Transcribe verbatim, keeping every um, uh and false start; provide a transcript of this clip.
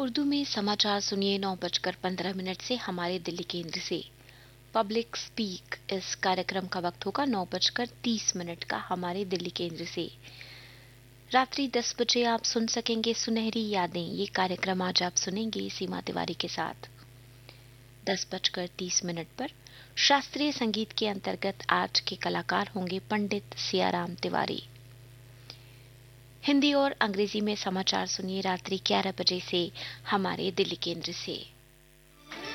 उर्दू में समाचार सुनिए नौ बजकर पंद्रह मिनट से हमारे दिल्ली केंद्र से। पब्लिक स्पीक इस कार्यक्रम का वक्त होगा नौ बजकर तीस मिनट का हमारे दिल्ली केंद्र से। रात्रि दस बजे आप सुन सकेंगे सुनहरी यादें। ये कार्यक्रम आज आप सुनेंगे सीमा तिवारी के साथ। दस बजकर तीस मिनट पर शास्त्रीय संगीत के अंतर्गत आज के कलाकार होंगे पंडित सियाराम तिवारी। हिंदी और अंग्रेजी में समाचार सुनिए रात्रि ग्यारह बजे से हमारे दिल्ली केंद्र से।